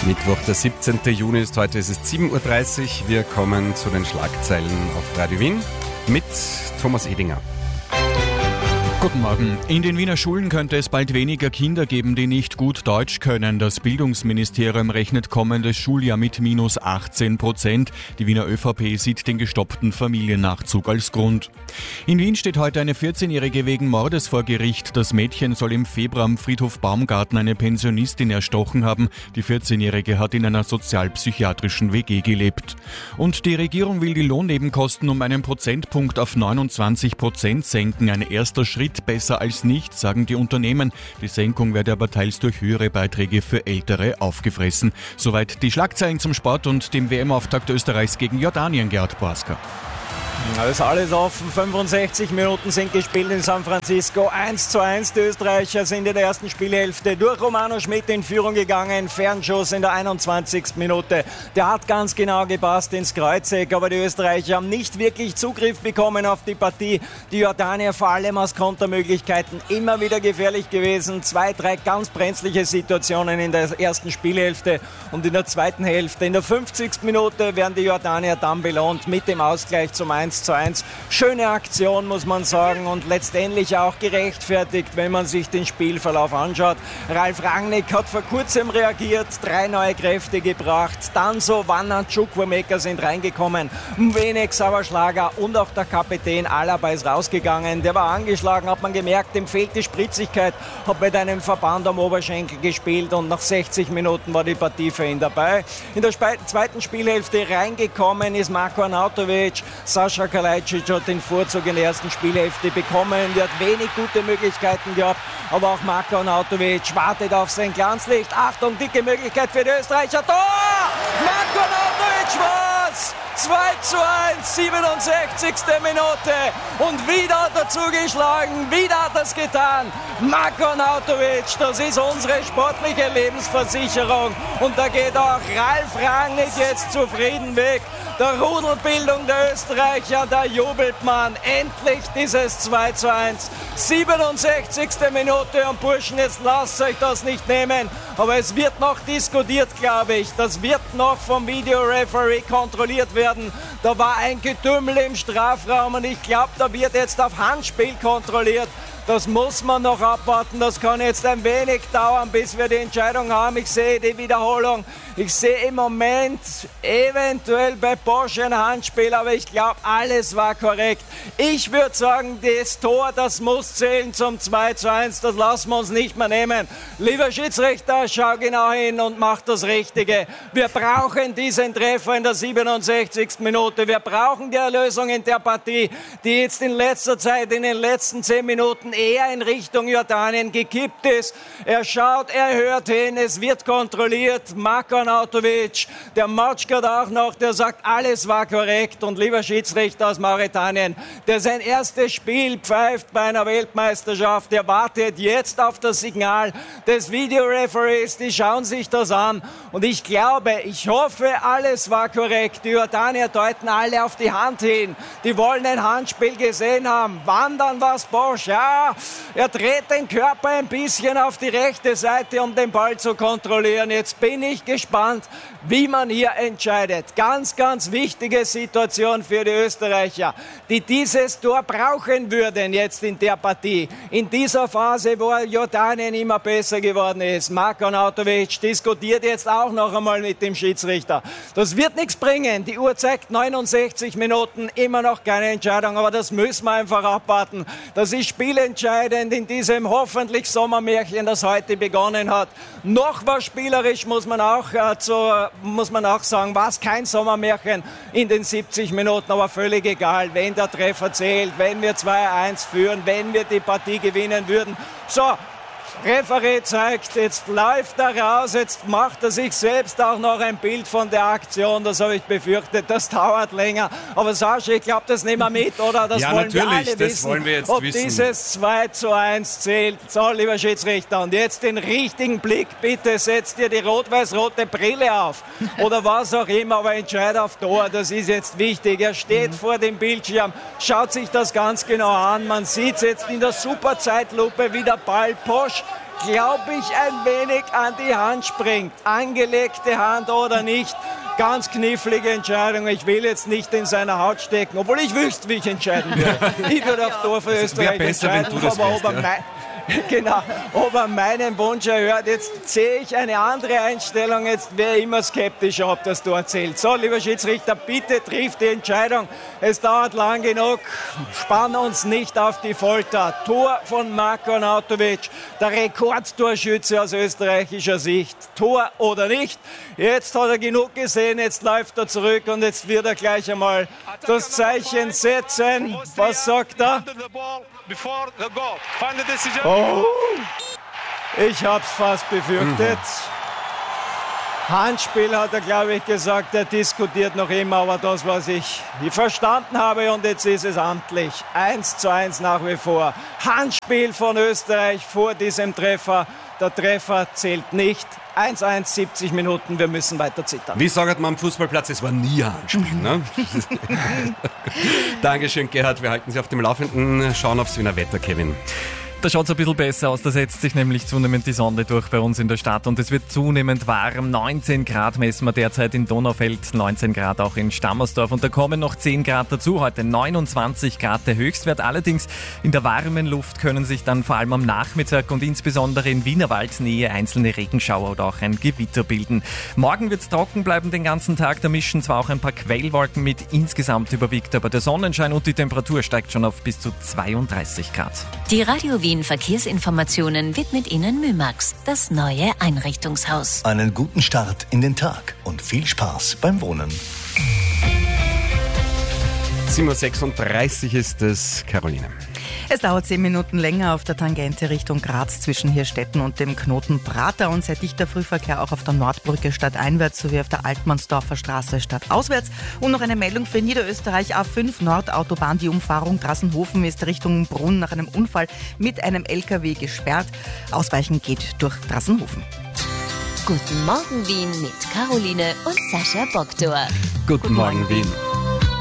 Mittwoch, der 17. Juni ist heute, es ist 7.30 Uhr. Wir kommen zu den Schlagzeilen auf Radio Wien mit Thomas Edinger. Guten Morgen. In den Wiener Schulen könnte es bald weniger Kinder geben, die nicht gut Deutsch können. Das Bildungsministerium rechnet kommendes Schuljahr mit minus 18%. Die Wiener ÖVP sieht den gestoppten Familiennachzug als Grund. In Wien steht heute eine 14-Jährige wegen Mordes vor Gericht. Das Mädchen soll im Februar am Friedhof Baumgarten eine Pensionistin erstochen haben. Die 14-Jährige hat in einer sozialpsychiatrischen WG gelebt. Und die Regierung will die Lohnnebenkosten um einen Prozentpunkt auf 29% senken. Ein erster Schritt, besser als nichts, sagen die Unternehmen. Die Senkung werde aber teils durch höhere Beiträge für Ältere aufgefressen. Soweit die Schlagzeilen zum Sport und dem WM-Auftakt Österreichs gegen Jordanien, Gerhard Borsker. Da ist alles offen, 65 Minuten sind gespielt in San Francisco, 1:1. Die Österreicher sind in der ersten Spielhälfte durch Romano Schmidt in Führung gegangen, Fernschuss in der 21. Minute. Der hat ganz genau gepasst ins Kreuzeck, aber die Österreicher haben nicht wirklich Zugriff bekommen auf die Partie. Die Jordanier vor allem aus Kontermöglichkeiten immer wieder gefährlich gewesen, 2, 3 ganz brenzliche Situationen in der ersten Spielhälfte und in der zweiten Hälfte. In der 50. Minute werden die Jordanier dann belohnt mit dem Ausgleich zum 1:1. Schöne Aktion, muss man sagen, und letztendlich auch gerechtfertigt, wenn man sich den Spielverlauf anschaut. Ralf Rangnick hat vor kurzem reagiert, 3 neue Kräfte gebracht. Dann so Wanner, Chukwuemeka sind reingekommen. Wenig Sauerschlager und auch der Kapitän Alaba ist rausgegangen. Der war angeschlagen, hat man gemerkt, dem fehlt die Spritzigkeit, hat mit einem Verband am Oberschenkel gespielt und nach 60 Minuten war die Partie für ihn dabei. In der zweiten Spielhälfte reingekommen ist Marko Arnautovic. Sascha Kalajdzic hat den Vorzug in der ersten Spielhälfte bekommen. Der hat wenig gute Möglichkeiten gehabt, aber auch Marko Arnautovic wartet auf sein Glanzlicht. Achtung, dicke Möglichkeit für die Österreicher. Tor! Marko Arnautovic was! 2:1, 67. Minute und wieder hat er zugeschlagen, wieder hat er es getan. Marko Arnautovic, das ist unsere sportliche Lebensversicherung und da geht auch Ralf Rangnick jetzt zufrieden weg. Der Rudelbildung der Österreicher, da jubelt man. Endlich dieses 2:1. 67. Minute und Burschen, jetzt lasst euch das nicht nehmen. Aber es wird noch diskutiert, glaube ich. Das wird noch vom Videoreferee kontrolliert werden. Da war ein Getümmel im Strafraum und ich glaube, da wird jetzt auf Handspiel kontrolliert. Das muss man noch abwarten. Das kann jetzt ein wenig dauern, bis wir die Entscheidung haben. Ich sehe die Wiederholung. Ich sehe im Moment eventuell bei Porsche ein Handspiel, aber ich glaube, alles war korrekt. Ich würde sagen, das Tor, das muss zählen zum 2:1. Das lassen wir uns nicht mehr nehmen. Lieber Schiedsrichter, schau genau hin und mach das Richtige. Wir brauchen diesen Treffer in der 67. Minute. Wir brauchen die Erlösung in der Partie, die jetzt in letzter Zeit, in den letzten 10 Minuten eher in Richtung Jordanien gekippt ist. Er schaut, er hört hin, es wird kontrolliert. Marko Arnautovic, der Matschgard auch noch, der sagt, alles war korrekt. Und lieber Schiedsrichter aus Mauretanien, der sein erstes Spiel pfeift bei einer Weltmeisterschaft, der wartet jetzt auf das Signal des Videoreferees. Die schauen sich das an. Und ich glaube, ich hoffe, alles war korrekt. Die Jordanier deuten alle auf die Hand hin. Die wollen ein Handspiel gesehen haben. Wann dann was Bosch? Ja, er dreht den Körper ein bisschen auf die rechte Seite, um den Ball zu kontrollieren. Jetzt bin ich gespannt, wie man hier entscheidet. Ganz, ganz wichtige Situation für die Österreicher, die dieses Tor brauchen würden jetzt in der Partie. In dieser Phase, wo Jordanien immer besser geworden ist. Marko Arnautovic diskutiert jetzt auch noch einmal mit dem Schiedsrichter. Das wird nichts bringen. Die Uhr zeigt 69 Minuten, immer noch keine Entscheidung, aber das müssen wir einfach abwarten. Das ist spielentscheidend in diesem hoffentlich Sommermärchen, das heute begonnen hat. Noch was spielerisch muss man auch sagen, war es kein Sommermärchen in den 70 Minuten, aber völlig egal, wenn der Treffer zählt, wenn wir 2:1 führen, wenn wir die Partie gewinnen würden. So, Referee zeigt, jetzt läuft er raus, jetzt macht er sich selbst auch noch ein Bild von der Aktion. Das habe ich befürchtet, das dauert länger. Aber Sascha, ich glaube, das nehmen wir mit, oder? Das ja, wollen natürlich, wir alle das wissen, wollen wir jetzt ob wissen. Dieses 2:1 zählt. So, lieber Schiedsrichter, und jetzt den richtigen Blick. Bitte setzt dir die rot-weiß-rote Brille auf oder was auch immer, aber entscheid auf Tor. Das ist jetzt wichtig. Er steht vor dem Bildschirm, schaut sich das ganz genau an. Man sieht es jetzt in der Superzeitlupe, wie der Ball Posch glaube ich, ein wenig an die Hand springt. Angelegte Hand oder nicht. Ganz knifflige Entscheidung. Ich will jetzt nicht in seiner Haut stecken, obwohl ich wüsste, wie ich entscheiden würde. Ich würde auf Tor für Österreich entscheiden, aber ob er meinen Wunsch erhört. Jetzt sehe ich eine andere Einstellung. Jetzt wäre ich immer skeptischer, ob das Tor zählt. So, lieber Schiedsrichter, bitte trifft die Entscheidung. Es dauert lang genug. Spann uns nicht auf die Folter. Tor von Marko Arnautovic, der Rekordtorschütze aus österreichischer Sicht. Tor oder nicht? Jetzt hat er genug gesehen, jetzt läuft er zurück und jetzt wird er gleich einmal das Zeichen setzen. Was sagt er? Oh, ich hab's fast befürchtet. Handspiel hat er, glaube ich, gesagt. Er diskutiert noch immer, aber das, was ich verstanden habe, und jetzt ist es amtlich. 1:1 nach wie vor. Handspiel von Österreich vor diesem Treffer. Der Treffer zählt nicht. 1:1, 70 Minuten, wir müssen weiter zittern. Wie sagt man am Fußballplatz, es war nie ein Handspiel. Ne? Dankeschön, Gerhard. Wir halten Sie auf dem Laufenden. Schauen aufs Wiener Wetter, Kevin. Da schaut es ein bisschen besser aus, da setzt sich nämlich zunehmend die Sonne durch bei uns in der Stadt und es wird zunehmend warm. 19 Grad messen wir derzeit in Donaufeld, 19 Grad auch in Stammersdorf und da kommen noch 10 Grad dazu. Heute 29 Grad der Höchstwert. Allerdings in der warmen Luft können sich dann vor allem am Nachmittag und insbesondere in Wienerwaldnähe einzelne Regenschauer oder auch ein Gewitter bilden. Morgen wird es trocken bleiben den ganzen Tag, da mischen zwar auch ein paar Quellwolken mit, insgesamt überwiegt aber der Sonnenschein und die Temperatur steigt schon auf bis zu 32 Grad. Die Radio Wien Verkehrsinformationen widmet Ihnen Mymax, das neue Einrichtungshaus. Einen guten Start in den Tag und viel Spaß beim Wohnen. 7:36 Uhr ist es, Caroline. Es dauert 10 Minuten länger auf der Tangente Richtung Graz zwischen Hirstetten und dem Knoten Prater und sehr dichter Frühverkehr auch auf der Nordbrücke stadteinwärts sowie auf der Altmannsdorfer Straße stadtauswärts. Und noch eine Meldung für Niederösterreich A5 Nordautobahn. Die Umfahrung Drassenhofen ist Richtung Brunn nach einem Unfall mit einem LKW gesperrt. Ausweichen geht durch Drassenhofen. Guten Morgen Wien mit Caroline und Sascha Bogdor. Guten Morgen, Wien.